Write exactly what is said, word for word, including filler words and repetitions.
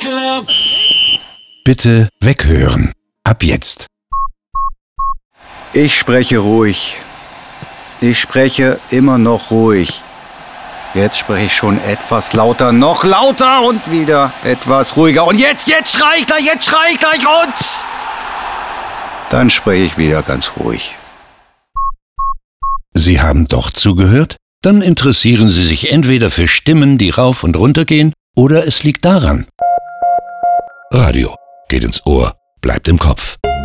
Club. Bitte weghören. Ab jetzt. Ich spreche ruhig. Ich spreche immer noch ruhig. Jetzt spreche ich schon etwas lauter, noch lauter und wieder etwas ruhiger. Und jetzt, jetzt schrei ich gleich, jetzt schrei ich gleich und... Dann spreche ich wieder ganz ruhig. Sie haben doch zugehört? Dann interessieren Sie sich entweder für Stimmen, die rauf und runter gehen, oder es liegt daran. Radio geht ins Ohr, bleibt im Kopf.